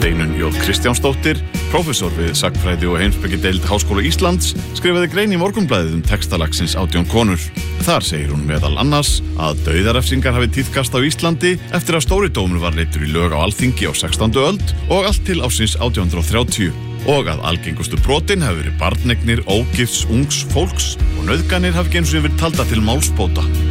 Steinunn J. Kristjánsdóttir, prófessor við sagnfræði og heimspekideild Háskóla Íslands, skrifaði grein í Morgunblaðið textalagsins 18 konur. Þar segir hún meðal annars að dauðarefsingar hafi tíðkast á Íslandi eftir að stóri dómur var leiddur í lög á Alþingi á 16. öld og allt til ársins 1830. Og að algengustu brotin hafi verið barneignir ógifts ungs fólks og nauðganir hafi ekki einu sinni verið taldar til málsbóta.